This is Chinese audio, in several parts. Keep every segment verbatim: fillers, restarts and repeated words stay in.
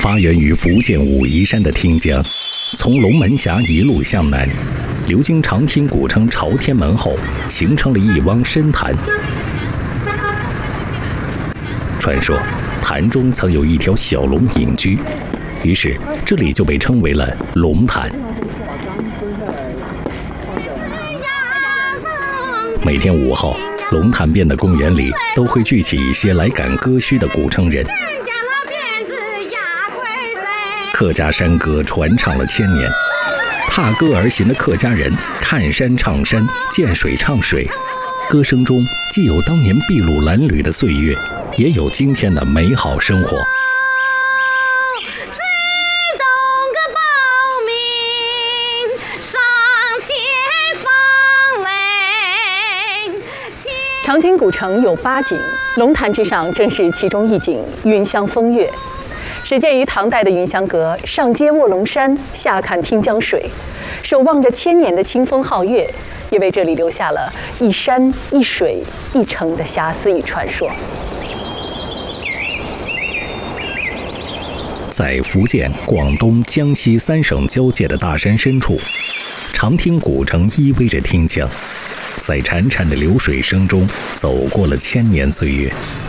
发源于福建武夷山的汀江，从龙门峡一路向南，流经长汀古城朝天门后，形成了一汪深潭。传说潭中曾有一条小龙隐居，于是这里就被称为了龙潭。每天午后，龙潭边的公园里都会聚起一些来赶歌墟的古城人。客家山歌传唱了千年，踏歌而行的客家人看山唱山，见水唱水，歌声中既有当年筚路蓝缕的岁月，也有今天的美好生活。 长汀古城有八景，龙潭之上正是其中一景——云香风月。始建于唐代的云香阁，上接卧龙山，下看汀江水，守望着千年的清风皓月，也为这里留下了一山一水一城的遐思与传说。 在福建、广东、江西三省交界的大山深处，长汀古城依偎着汀江，在潺潺的流水声中走过了千年岁月。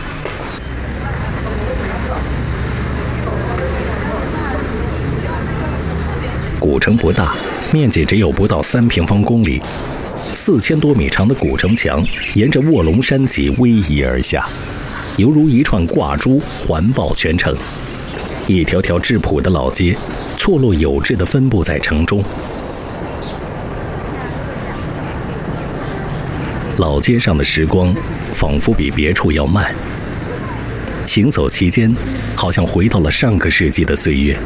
古城不大，面积只有不到三平方公里，四千多米长的古城墙沿着卧龙山脊逶迤而下，犹如一串挂珠环抱全城。一条条质朴的老街，错落有致地分布在城中。老街上的时光仿佛比别处要慢，行走其间，好像回到了上个世纪的岁月。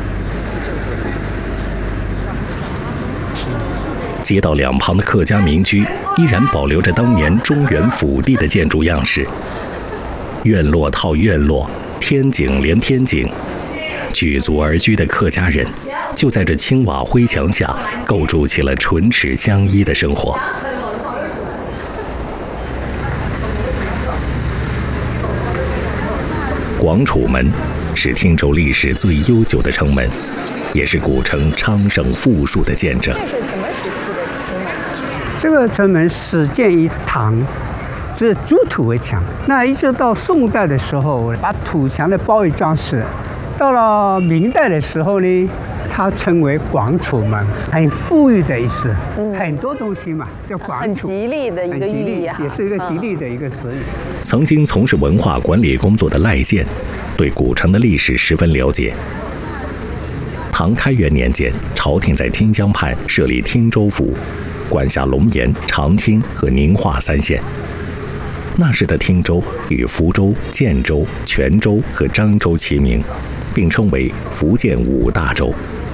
街道两旁的客家民居依然保留着当年中原府地的建筑样式，院落套院落，天井连天井，举足而居的客家人就在这青瓦灰墙下构筑起了唇齿相依的生活。广楚门是汀州历史最悠久的城门，也是古城昌盛富庶的见证。 这个城门始建于唐，是筑土为墙。那一直到宋代的时候，把土墙的包围装饰。到了明代的时候呢，它称为广楚门，很富裕的意思，嗯、很多东西嘛，叫广楚， 很吉利的一个寓意啊， 也是一个吉利的一个词语。 曾经从事文化管理工作的赖建，对古城的历史十分了解。唐开元年间，朝廷在汀江畔设立汀州府，管辖龙岩、长汀和宁化三县。那时的汀州与福州、建州、泉州和漳州齐名，并称为福建五大州。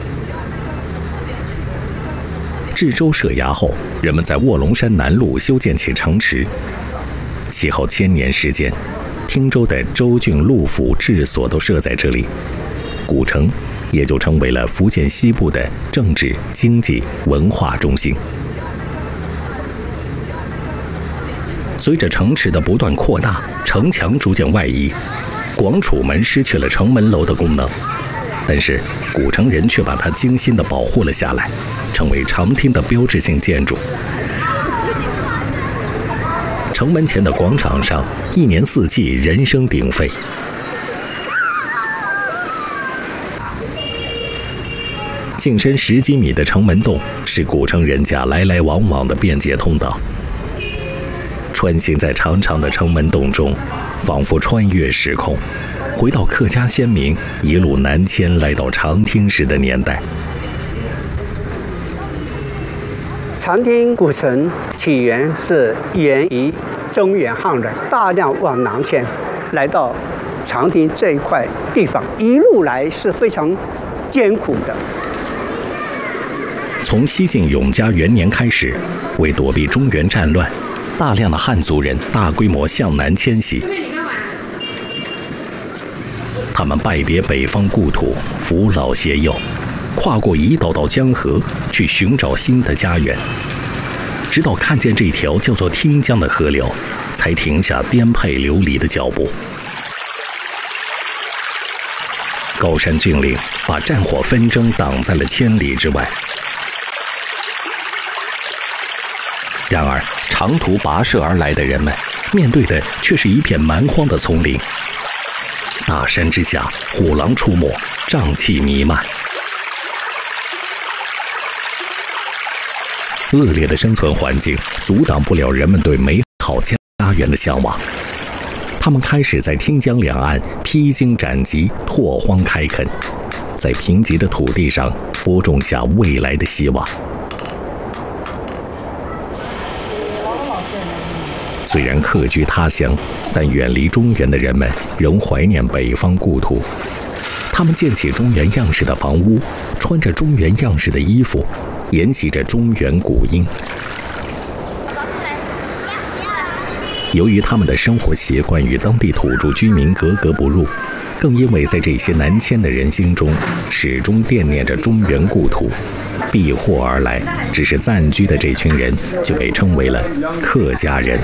治州设衙后，人们在卧龙山南麓修建起城池。其后千年时间，汀州的州郡路府治所都设在这里，古城也就成为了福建西部的政治、经济、文化中心。随着城池的不断扩大，城墙逐渐外移，广楚门失去了城门楼的功能，但是古城人却把它精心地保护了下来，成为长汀的标志性建筑。城门前的广场上，一年四季人声鼎沸。进深十几米的城门洞是古城人家来来往往的便捷通道。穿行在长长的城门洞中，仿佛穿越时空，回到客家先民一路南迁来到长汀时的年代。 长汀古城起源是源于中原汉人大量往南迁，来到长汀这一块地方，一路来是非常艰苦的。 从西晋永嘉元年开始，为躲避中原战乱，大量的汉族人大规模向南迁徙。他们拜别北方故土，扶老携幼，跨过一道道江河，去寻找新的家园。直到看见这条叫做汀江的河流，才停下颠沛流离的脚步。 高山峻岭把战火纷争挡在了千里之外。然而，长途跋涉而来的人们，面对的却是一片蛮荒的丛林。大山之下，虎狼出没，瘴气弥漫。恶劣的生存环境阻挡不了人们对美好家园的向往。他们开始在汀江两岸披荆斩棘，拓荒开垦，在贫瘠的土地上播种下未来的希望。虽然客居他乡，但远离中原的人们仍怀念北方故土。他们建起中原样式的房屋，穿着中原样式的衣服，沿袭着中原古音。由于他们的生活习惯与当地土著居民格格不入，更因为在这些南迁的人心中始终惦念着中原故土，避祸而来，只是暂居的这群人就被称为了客家人。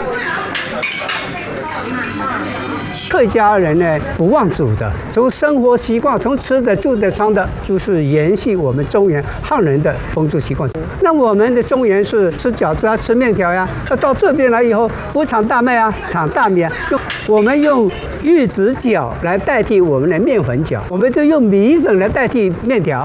客家人呢，不忘祖的，从生活习惯，从吃的、住的、穿的，就是延续我们中原汉人的风俗习惯。那我们的中原是吃饺子啊，吃面条呀、啊。那到这边来以后，不产大麦啊，产大米啊。我们用玉子饺来代替我们的面粉饺，我们就用米粉来代替面条。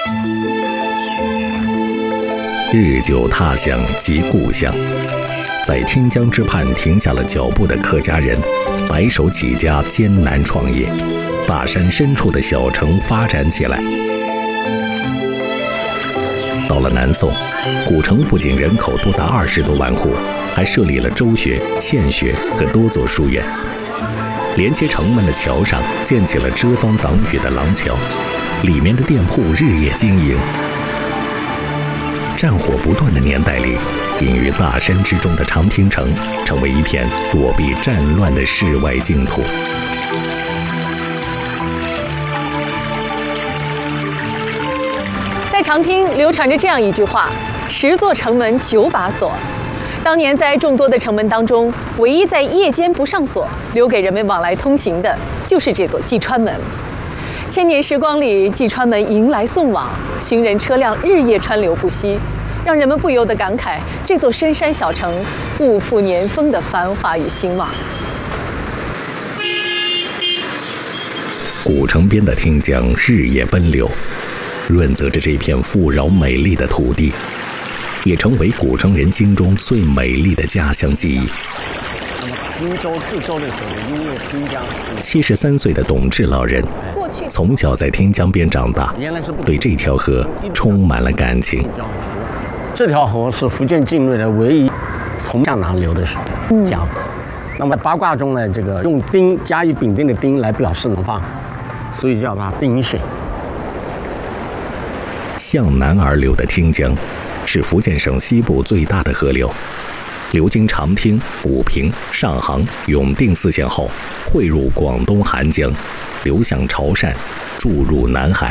日久他乡即故乡。在汀江之畔停下了脚步的客家人，白手起家，艰难创业，大山深处的小城发展起来。到了南宋，古城不仅人口多达二十多万户，还设立了州学、县学和多座书院。连接城门的桥上建起了遮风挡雨的廊桥，里面的店铺日夜经营。战火不断的年代里，隐于大山之中的长汀城成为一片躲避战乱的世外净土。 在长汀流传着这样一句话：十座城门九把锁。当年在众多的城门当中，唯一在夜间不上锁，留给人们往来通行的，就是这座济川门。千年时光里，济川门迎来送往，行人车辆日夜川流不息，让人们不由得感慨这座深山小城不负年丰的繁华与兴旺。 古城边的汀江日夜奔流，润泽着这片富饶美丽的土地，也成为古城人心中最美丽的家乡记忆。 汀州自州的时候，因为汀江。 七十三岁的董志老人，从小在汀江边长大，对这条河充满了感情。 这条河是福建境内的唯一从向南流的江河。那么八卦中呢，这个用丁加以丙丁的丁来表示南方，所以叫它丁水。 向南而流的汀江，是福建省西部最大的河流。流经长汀、武平、上杭、永定四县后，汇入广东涵江，流向潮汕，注入南海。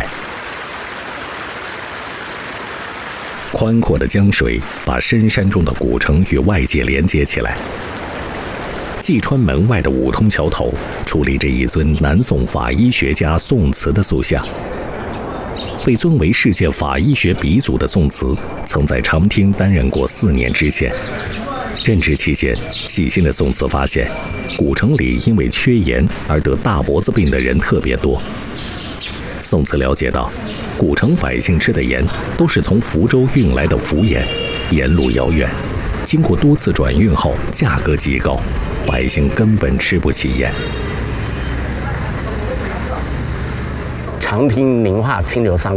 宽阔的江水把深山中的古城与外界连接起来。济川门外的五通桥头，矗立着一尊南宋法医学家宋慈的塑像。被尊为世界法医学鼻祖的宋慈，曾在长汀担任过四年知县。任职期间，细心的宋慈发现，古城里因为缺盐而得大脖子病的人特别多。宋慈了解到，古城百姓吃的盐都是从福州运来的福盐，沿路遥远，经过多次转运后价格极高，百姓根本吃不起盐。 长汀宁化清流三